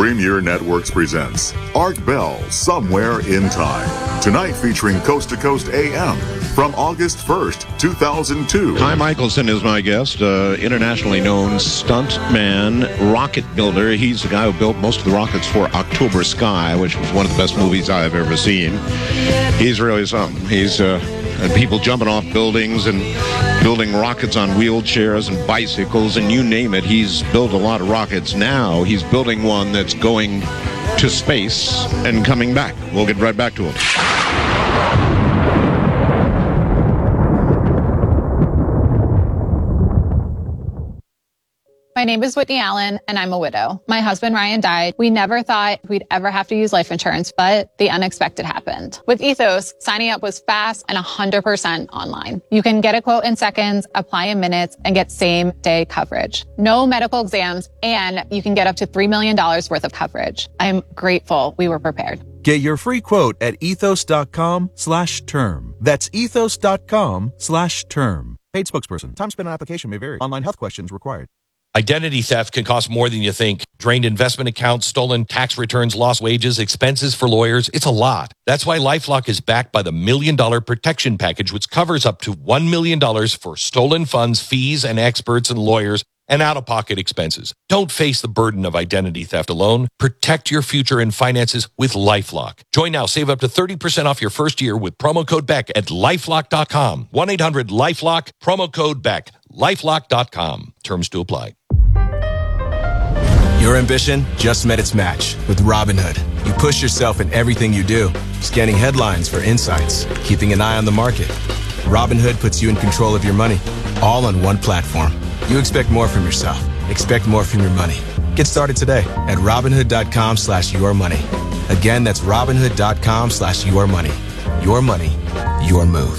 Premier Networks presents Art Bell, Somewhere in Time. Tonight featuring Coast to Coast AM from August 1st, 2002. Kai Michelson is my guest, internationally known stuntman, rocket builder. He's the guy who built most of the rockets for October Sky, which was one of the best movies I've ever seen. He's really something. He's people jumping off buildings and building rockets on wheelchairs and bicycles and you name it. He's built a lot of rockets. Now he's building one that's going to space and coming back. We'll get right back to him. My name is Whitney Allen, and I'm a widow. My husband, Ryan, died. We never thought we'd ever have to use life insurance, but the unexpected happened. With Ethos, signing up was fast and 100% online. You can get a quote in seconds, apply in minutes, and get same-day coverage. No medical exams, and you can get up to $3 million worth of coverage. I'm grateful we were prepared. Get your free quote at ethos.com/term. That's ethos.com/term. Paid spokesperson. Time spent on application may vary. Online health questions required. Identity theft can cost more than you think. Drained investment accounts, stolen tax returns, lost wages, expenses for lawyers. It's a lot. That's why LifeLock is backed by the $1 Million Protection Package, which covers up to $1 million for stolen funds, fees, and experts and lawyers, and out-of-pocket expenses. Don't face the burden of identity theft alone. Protect your future and finances with LifeLock. Join now. Save up to 30% off your first year with promo code BECK at LifeLock.com. 1-800-LifeLock, promo code BECK. LifeLock.com. Terms to apply. Your ambition just met its match with Robinhood. You push yourself in everything you do, scanning headlines for insights, keeping an eye on the market. Robinhood puts you in control of your money, all on one platform. You expect more from yourself. Expect more from your money. Get started today at Robinhood.com/yourmoney. Again, that's Robinhood.com/yourmoney. Your money, your move.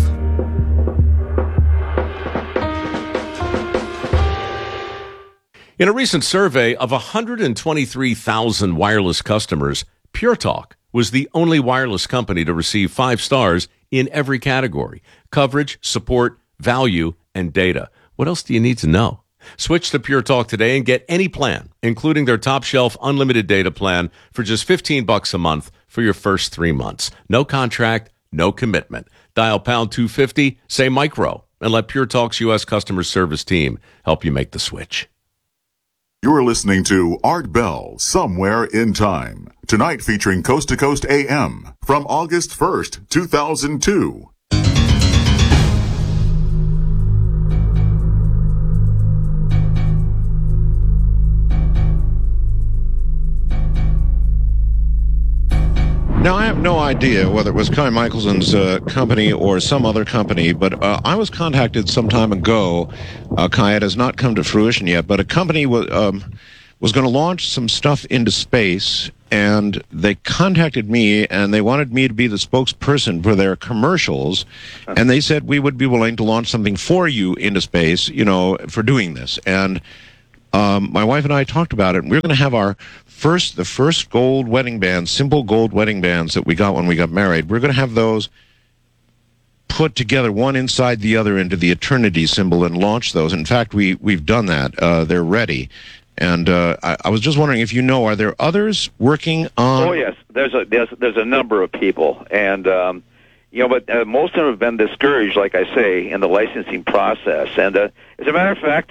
In a recent survey of 123,000 wireless customers, Pure Talk was the only wireless company to receive 5 stars in every category: coverage, support, value, and data. What else do you need to know? Switch to Pure Talk today and get any plan, including their top shelf unlimited data plan for just $15 a month for your first 3 months. No contract, no commitment. Dial pound 250, say micro, and let Pure Talk's U.S. customer service team help you make the switch. You're listening to Art Bell, Somewhere in Time. Tonight featuring Coast to Coast AM from August 1st, 2002. Now, I have no idea whether it was Kai Michelson's company or some other company, but I was contacted some time ago. Kai, it has not come to fruition yet, but a company was going to launch some stuff into space, and they contacted me, and they wanted me to be the spokesperson for their commercials, and they said we would be willing to launch something for you into space, you know, for doing this. And my wife and I talked about it, and we're going to have the first gold wedding bands, simple gold wedding bands that we got when we got married. We're going to have those put together, one inside the other, into the eternity symbol and launch those. In fact, we've done that. They're ready. And I was just wondering if you know, are there others working on? Oh yes, there's a number of people, and but most of them have been discouraged, like I say, in the licensing process. And as a matter of fact,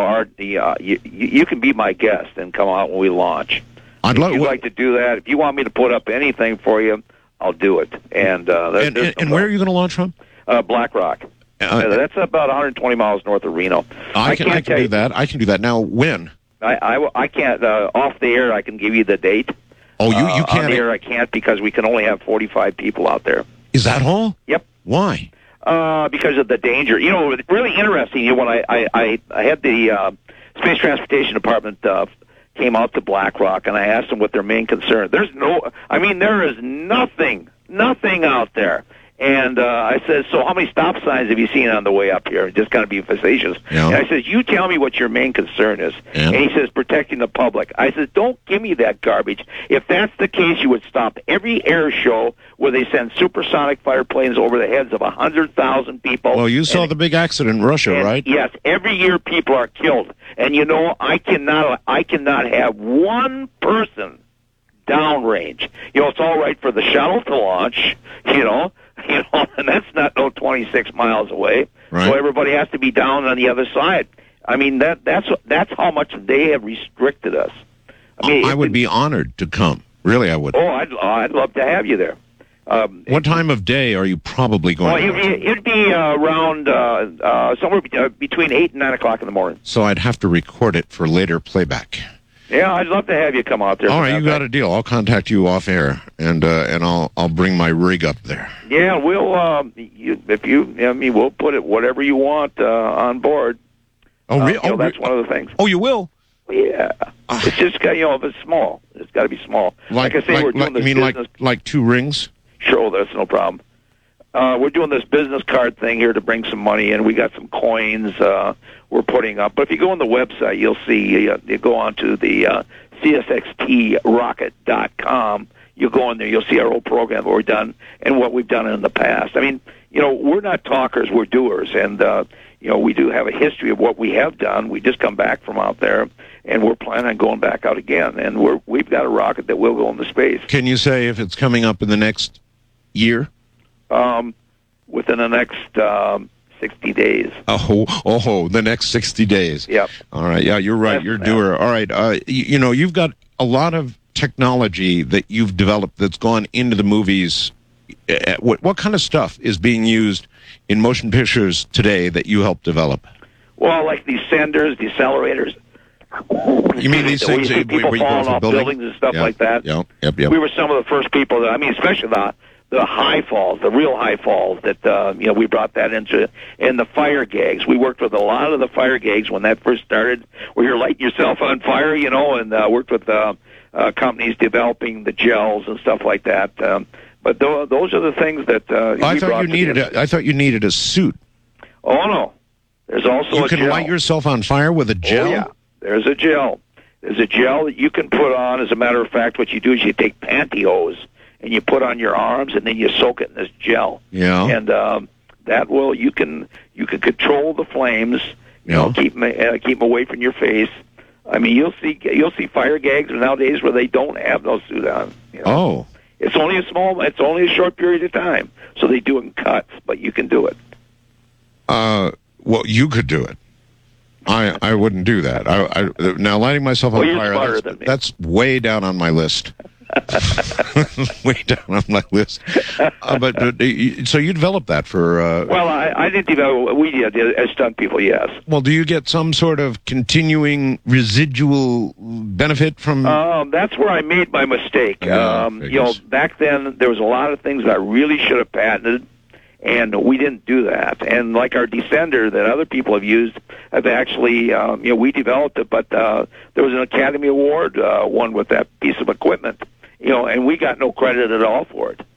you can be my guest and come out when we launch. If you'd like to do that, if you want me to put up anything for you, I'll do it. And where are you going to launch from? Black Rock. That's about 120 miles north of Reno. I can do that. I can do that. Now, when? I can't. Off the air, I can give you the date. Oh, you can't? On the air, I can't, because we can only have 45 people out there. Is that all? Yep. Why? Because of the danger. You know, really interesting. When I had the Space Transportation Department came out to Black Rock, and I asked them what their main concern. There is nothing out there. And I said, so how many stop signs have you seen on the way up here? Just kind of being facetious. Yeah. And I said, you tell me what your main concern is. Yeah. And he says, protecting the public. I said, don't give me that garbage. If that's the case, you would stop every air show where they send supersonic fighter planes over the heads of 100,000 people. Well, you saw the big accident in Russia, right? Yes. Every year people are killed. And, you know, I cannot have one person downrange. It's all right for the shuttle to launch, and that's not 26 miles away. Right. So everybody has to be down on the other side. I mean, that's how much they have restricted us. I mean, I would be honored to come. Really, I would. Oh, I'd love to have you there. What time of day are you probably going? Well, it'd be around somewhere between 8 and 9 o'clock in the morning. So I'd have to record it for later playback. Yeah, I'd love to have you come out there. All right, you got a deal. I'll contact you off air, and I'll bring my rig up there. Yeah, we'll we'll put it whatever you want on board. Oh, really? That's one of the things. Oh, you will? Yeah, it's just got if it's small, it's got to be small. Like I say, we're doing this business. Like 2 rings? Sure, that's no problem. We're doing this business card thing here to bring some money in. We got some coins we're putting up. But if you go on the website, you'll see, you go on to the CSXTrocket.com. You'll go in there, you'll see our whole program, what we've done, and what we've done in the past. I mean, we're not talkers, we're doers. And, we do have a history of what we have done. We just come back from out there, and we're planning on going back out again. And we've got a rocket that will go into space. Can you say if it's coming up in the next year? Within the next 60 days. Oh, the next 60 days. Yep. All right. Yeah, you're right. You're a doer. All right. You've got a lot of technology that you've developed that's gone into the movies. What kind of stuff is being used in motion pictures today that you helped develop? Well, like these senders, decelerators. You mean these things? People falling off buildings and stuff like that. Yep. We were some of the first people that, especially the high falls, the real high falls that, we brought that into, and the fire gags. We worked with a lot of the fire gags when that first started, where you're lighting yourself on fire, and worked with companies developing the gels and stuff like that. But those are the things that I thought you needed a suit. Oh, no. There's also a gel. You can light yourself on fire with a gel? Oh, yeah. There's a gel. There's a gel that you can put on. As a matter of fact, what you do is you take pantyhose and you put on your arms, and then you soak it in this gel. Yeah. And that will you can control the flames. Keep them away from your face. I mean, you'll see fire gags nowadays where they don't have no suit on. Oh. It's only a short period of time, so they do it in cuts, but you can do it. Well, you could do it. I wouldn't do that. Now lighting myself on fire, that's way down on my list. Way down on my list. So you developed that for... Well, I didn't develop... We did, as stunt people, yes. Well, do you get some sort of continuing residual benefit from... That's where I made my mistake. Back then, there was a lot of things that I really should have patented, and we didn't do that. And like our descender that other people have used, have actually, we developed it, but there was an Academy Award won with that piece of equipment, and we got no credit at all for it.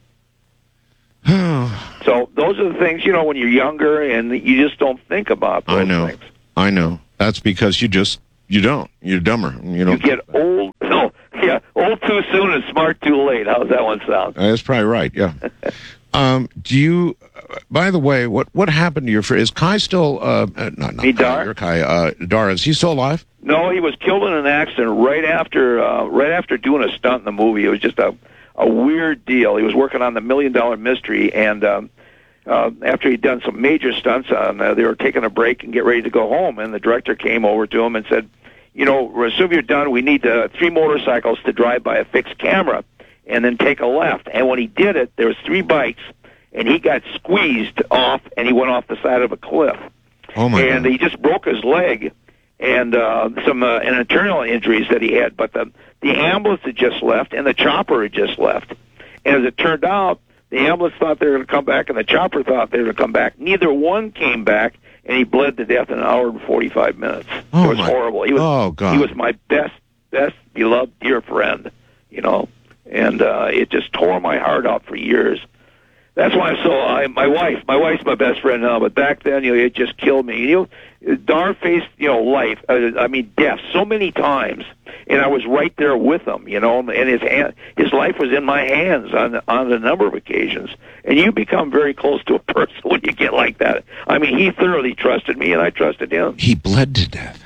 So those are the things, when you're younger and you just don't think about those things. I know. That's because you don't. You're dumber. You get old. No, yeah, old too soon and smart too late. How's that one sound? That's probably right, yeah. Do you, by the way, what happened to your friend? Is Kai still, not Kai, you're Kai, Dar, is he still alive? No, he was killed in an accident right after doing a stunt in the movie. It was just a weird deal. He was working on the $1 Million Mystery, and after he'd done some major stunts they were taking a break and get ready to go home, and the director came over to him and said, as soon as you're done, we need 3 motorcycles to drive by a fixed camera and then take a left. And when he did it, there was 3 bikes, and he got squeezed off, and he went off the side of a cliff. Oh my God. He just broke his leg and some internal injuries that he had. But the ambulance had just left, and the chopper had just left. And as it turned out, the ambulance thought they were going to come back, and the chopper thought they were going to come back. Neither one came back, and he bled to death in an hour and 45 minutes. It was horrible. He was my best beloved dear friend, and it just tore my heart out for years. That's why my wife's my best friend now, but back then, it just killed me. Dar faced, death so many times, and I was right there with him, and his life was in my hands on a number of occasions. And you become very close to a person when you get like that. I mean, he thoroughly trusted me, and I trusted him. He bled to death.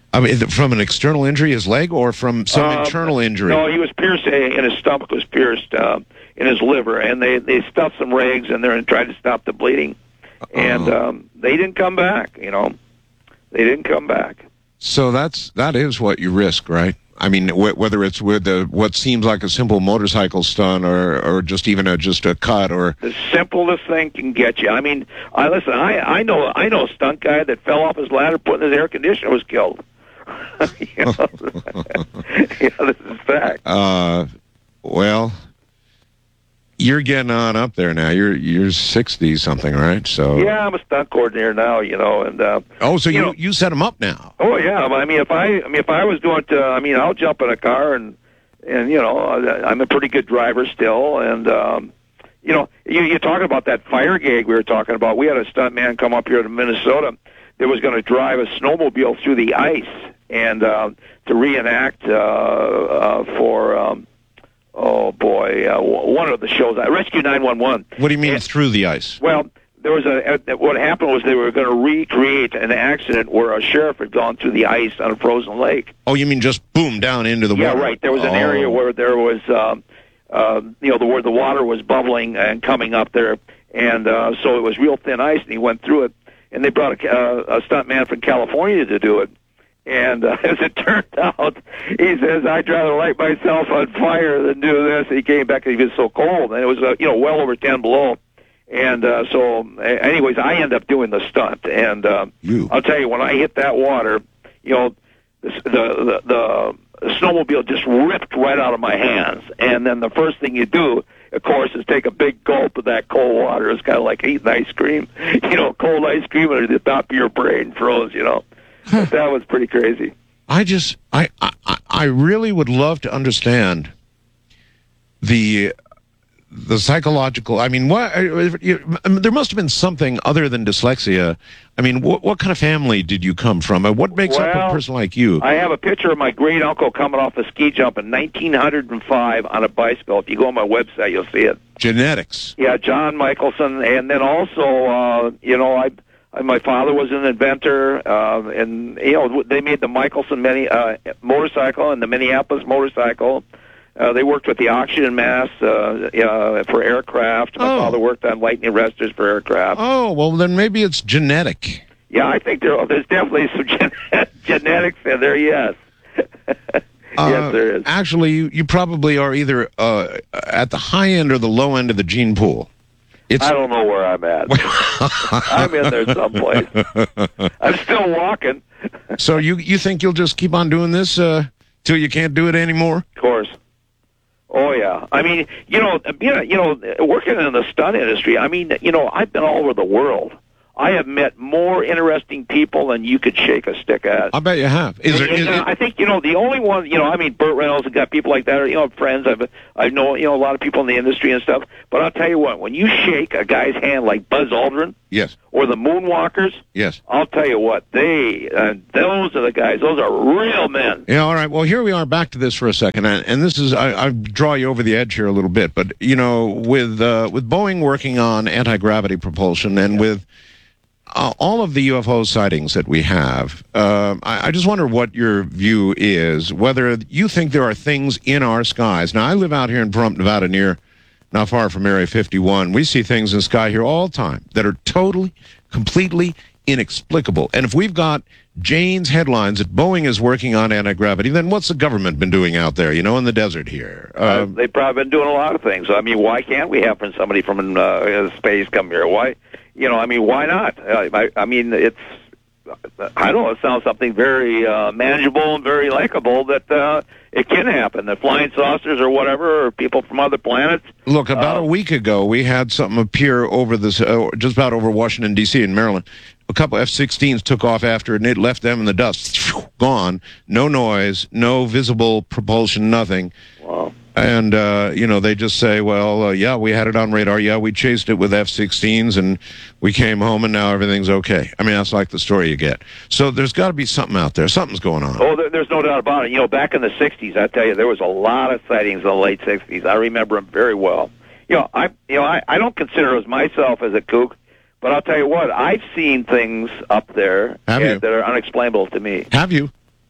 I mean, from an external injury, his leg, or from some internal injury? No, he was pierced, and his stomach was pierced in his liver, and they stuffed some rags in there and tried to stop the bleeding, and they didn't come back. You know, they didn't come back. So that is what you risk, right? I mean, whether it's with what seems like a simple motorcycle stunt, or just even just a cut, or the simplest thing can get you. I mean, I know a stunt guy that fell off his ladder, put in his air conditioner, was killed. You know? This is fact. Well, you're getting on up there now. You're 60 something, right? So yeah, I'm a stunt coordinator now. You know, and so you set them up now. Oh yeah, I mean, if I was going to, I'll jump in a car and you know, I'm a pretty good driver still, and you know, you're talking about that fire gag we were talking about. We had a stunt man come up here to Minnesota that was going to drive a snowmobile through the ice and to reenact for one of the shows, Rescue 911. What do you mean through the ice? Well, there was what happened was they were going to recreate an accident where a sheriff had gone through the ice on a frozen lake. Oh, you mean just boom down into the water? Yeah, right. There was an area where there was, you know, where the water was bubbling and coming up there, and so it was real thin ice, and he went through it. And they brought a stunt man from California to do it. And as it turned out, he says, I'd rather light myself on fire than do this. And he came back and he was so cold, and it was you know, well over 10 below. And so, anyways, I ended up doing the stunt. And I'll tell you, when I hit that water, you know, the snowmobile just ripped right out of my hands. And then the first thing you do, of course, is take a big gulp of that cold water. It's kind of like eating ice cream. You know, cold ice cream at the top of your brain froze, you know. That was pretty crazy. I really would love to understand the psychological. I mean, there must have been something other than dyslexia. I mean, what kind of family did you come from? What makes up a person like you? I have a picture of my great uncle coming off a ski jump in 1905 on a bicycle. If you go on my website, you'll see it. Genetics. Yeah, John Michelson, and then also, you know, my father was an inventor, and you know, they made the Michelson motorcycle and the Minneapolis motorcycle. They worked with the oxygen mask for aircraft. My father worked on lightning arresters for aircraft. Oh, well, then maybe it's genetic. Yeah, I think there's definitely some genetics in there, yes. Yes, there is. Actually, you probably are either at the high end or the low end of the gene pool. I don't know where I'm at. I'm in there someplace. I'm still walking. So you think you'll just keep on doing this till you can't do it anymore? Of course. Oh yeah. I mean, you know, working in the stunt industry. I mean, you know, I've been all over the world. I have met more interesting people than you could shake a stick at. I bet you have. I think, you know, the only one, you know, I mean, Burt Reynolds and got people like that, or, you know, friends. I know, you know, a lot of people in the industry and stuff. But I'll tell you what, when you shake a guy's hand like Buzz Aldrin, yes, or the Moonwalkers, yes, I'll tell you what, those are the guys. Those are real men. Yeah, all right. Well, here we are back to this for a second, and this is I draw you over the edge here a little bit, but you know, with Boeing working on anti-gravity propulsion and with all of the UFO sightings that we have, I just wonder what your view is, whether you think there are things in our skies. Now, I live out here in Pahrump, Nevada, not far from Area 51. We see things in the sky here all the time that are totally, completely inexplicable. And if we've got Jane's headlines that Boeing is working on anti-gravity, then what's the government been doing out there, you know, in the desert here? They've probably been doing a lot of things. I mean, why can't we have somebody from space come here? Why? You know, I mean, why not? I mean, it's, I don't know, it sounds something very manageable and very likable that it can happen. The flying saucers or whatever, or people from other planets. Look, about a week ago, we had something appear over this, just about over Washington, D.C. in Maryland. A couple F-16s took off after it, and it left them in the dust. Gone. No noise, no visible propulsion, nothing. Wow. And, you know, they just say, well, yeah, we had it on radar. Yeah, we chased it with F-16s, and we came home, and now everything's okay. I mean, that's like the story you get. So there's got to be something out there. Something's going on. Oh, there's no doubt about it. You know, back in the 60s, I tell you, there was a lot of sightings in the late 60s. I remember them very well. I don't consider myself as a kook, but I'll tell you what, I've seen things up there that are unexplainable to me. Have you?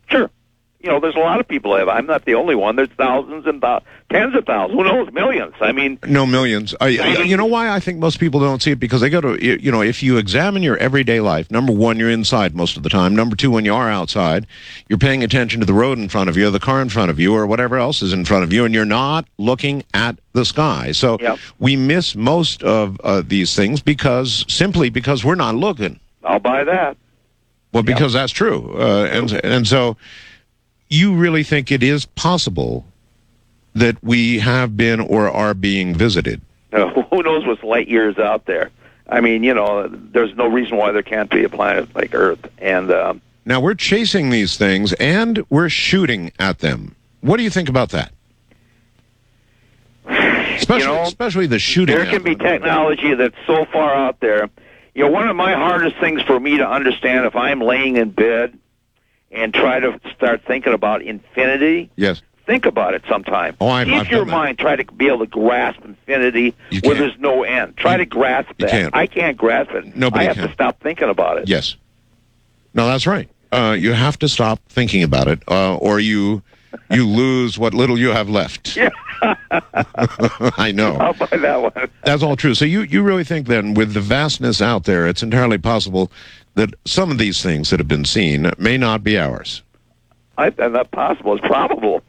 Sure. There's a lot of people that have. I'm not the only one. There's thousands and tens of thousands. Who knows? Millions. I mean, no, millions. You know why I think most people don't see it? Because they go to, if you examine your everyday life, number one, you're inside most of the time. Number two, when you are outside, you're paying attention to the road in front of you, or the car in front of you, or whatever else is in front of you, and you're not looking at the sky. So we miss most of these things simply because we're not looking. I'll buy that. Well, because that's true. And so you really think it is possible that we have been or are being visited? Who knows what's light years out there? I mean, there's no reason why there can't be a planet like Earth. And now we're chasing these things and we're shooting at them. What do you think about that? Especially the shooting. There can be technology that's so far out there. One of my hardest things for me to understand, if I'm laying in bed and try to start thinking about infinity. Yes. Think about it sometime. If your mind try to be able to grasp infinity where there's no end. Try to grasp that. I can't grasp it. Nobody I have to stop thinking about it. Yes. No, that's right. You have to stop thinking about it, or you lose what little you have left. Yeah. I know. I'll buy that one. That's all true. So you really think then, with the vastness out there, it's entirely possible that some of these things that have been seen may not be ours? That's not possible. It's probable.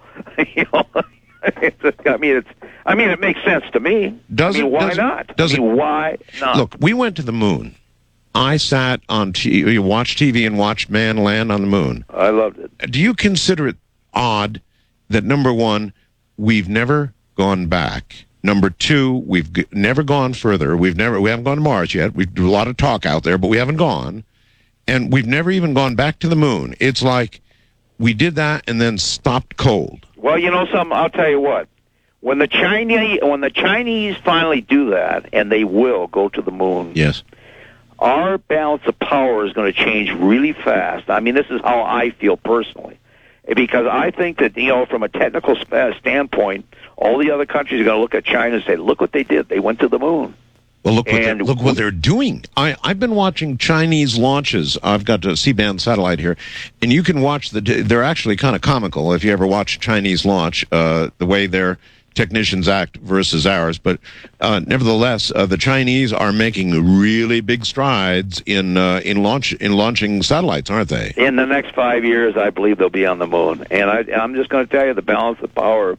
It makes sense to me. Why not? Why not? Look, we went to the moon. I sat on TV, watched TV and watched man land on the moon. I loved it. Do you consider it odd that, number one, we've never gone back? Number two, we've never gone further. We haven't gone to Mars yet. We do a lot of talk out there, but we haven't gone. And we've never even gone back to the moon. It's like we did that and then stopped cold. Well, I'll tell you what. When the Chinese finally do that, and they will go to the moon. Yes. Our balance of power is going to change really fast. I mean, this is how I feel personally. Because I think that, from a technical standpoint, all the other countries are going to look at China and say, look what they did. They went to the moon. Well, look what they're doing. I've been watching Chinese launches. I've got a C-band satellite here, and you can watch they're actually kind of comical if you ever watch a Chinese launch, the way their technicians act versus ours. But nevertheless, the Chinese are making really big strides in launching satellites, aren't they? In the next 5 years, I believe they'll be on the moon. And I'm just going to tell you, the balance of power.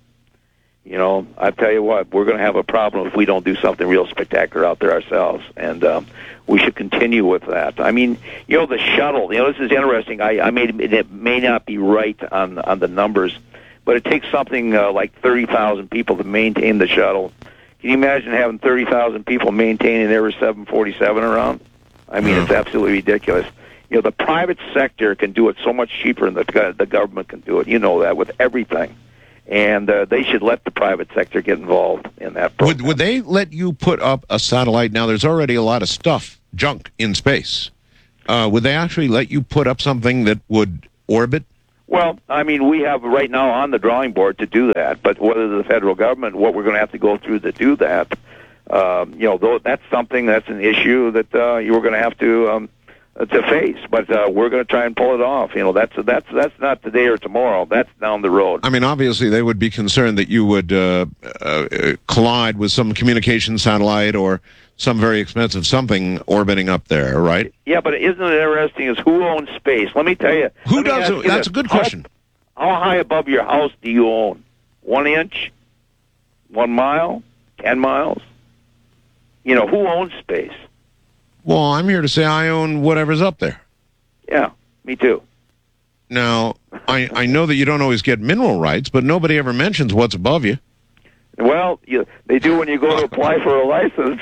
I tell you what, we're going to have a problem if we don't do something real spectacular out there ourselves, and we should continue with that. I mean, the shuttle. This is interesting. It may not be right on the numbers, but it takes something like 30,000 people to maintain the shuttle. Can you imagine having 30,000 people maintaining every 747 around? I mean, It's absolutely ridiculous. The private sector can do it so much cheaper than the government can do it. You know that with everything. And they should let the private sector get involved in that program. Would they let you put up a satellite? Now, there's already a lot of junk in space. Would they actually let you put up something that would orbit? Well, we have right now on the drawing board to do that. But whether the federal government, what we're going to have to go through to do that, that's something that's an issue that you're going to have to face, but we're going to try and pull it off. That's not today or tomorrow. That's down the road. I mean, obviously, they would be concerned that you would collide with some communication satellite or some very expensive something orbiting up there, right? Yeah, but isn't it interesting? Is who owns space? Let me tell you. Who does it? That's a good question. How high above your house do you own? 1 inch? 1 mile? 10 miles? Who owns space? Well, I'm here to say I own whatever's up there. Yeah, me too. Now, I know that you don't always get mineral rights, but nobody ever mentions what's above you. Well, they do when you go to apply for a license.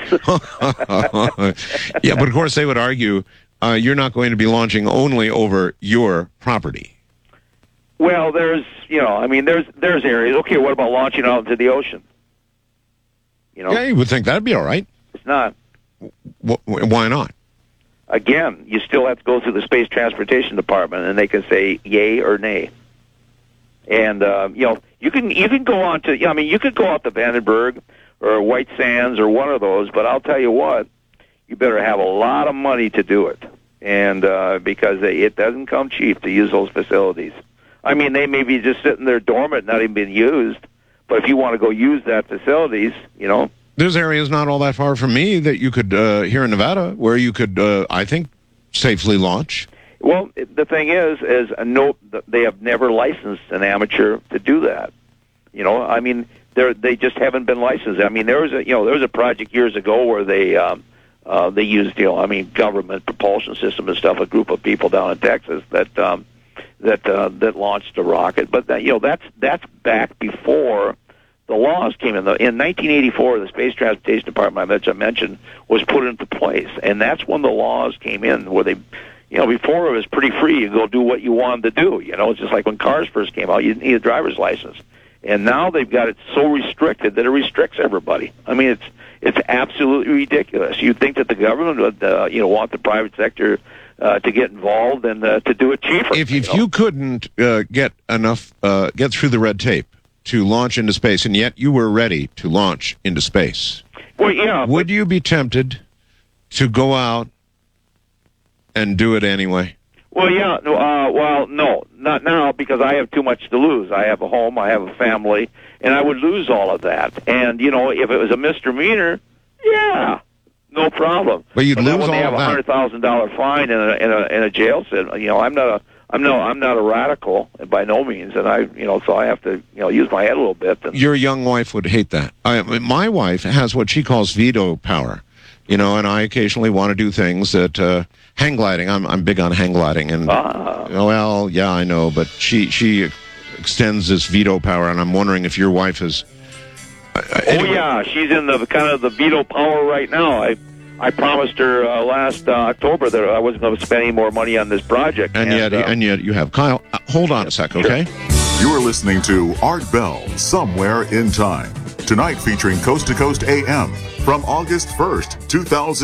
Yeah, but of course they would argue you're not going to be launching only over your property. Well, there's areas. Okay, what about launching out into the ocean? Yeah, you would think that'd be all right. It's not. Why not? Again, you still have to go through the Space Transportation Department, and they can say yay or nay. And you can go on to. You could go out to Vandenberg or White Sands or one of those, but I'll tell you what, you better have a lot of money to do it, and because it doesn't come cheap to use those facilities. I mean, they may be just sitting there dormant, not even being used. But if you want to go use that facilities, There's areas not all that far from me that you could, here in Nevada, where you could, I think, safely launch. Well, the thing is no, they have never licensed an amateur to do that. I mean, they just haven't been licensed. I mean, there was a project years ago where they used, government propulsion system and stuff. A group of people down in Texas that launched a rocket, but that's back before the laws came in. In 1984, the Space Transportation Department, which I mentioned, was put into place, and that's when the laws came in, where they, before it was pretty free. You go do what you wanted to do. It's just like when cars first came out, you need a driver's license, and now they've got it so restricted that it restricts everybody. I mean, it's absolutely ridiculous. You'd think that the government would, want the private sector to get involved and to do it cheaper. If you couldn't get through the red tape to launch into space, and yet you were ready to launch into space, well, yeah, would you be tempted to go out and do it anyway? Well, yeah. Well, no, not now, because I have too much to lose. I have a home, I have a family, and I would lose all of that. And if it was a misdemeanor, yeah, no problem. But you'd lose all of that. When they have $100,000 fine in a jail cell, I'm not a radical by no means, and so I have to use my head a little bit. Your young wife would hate that. My wife has what she calls veto power, and I occasionally want to do things that hang gliding. I'm big on hang gliding, and well, yeah, I know, but she extends this veto power, and I'm wondering if your wife is. Anyway. Oh yeah, she's in the kind of the veto power right now. I promised her last October that I wasn't going to spend any more money on this project. And yet you have. Kyle, hold on a sec, okay? Sure. You are listening to Art Bell, Somewhere in Time. Tonight featuring Coast to Coast AM from August 1st, 2000.